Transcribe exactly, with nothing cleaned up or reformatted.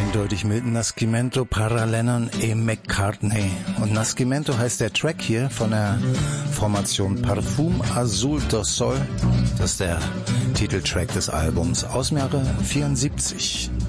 eindeutig mit Nascimento para Lennon e McCartney. Und Nascimento heißt der Track hier von der Formation Parfum Azul do Sol. Das ist der Titeltrack des Albums aus dem Jahre vierundsiebzig.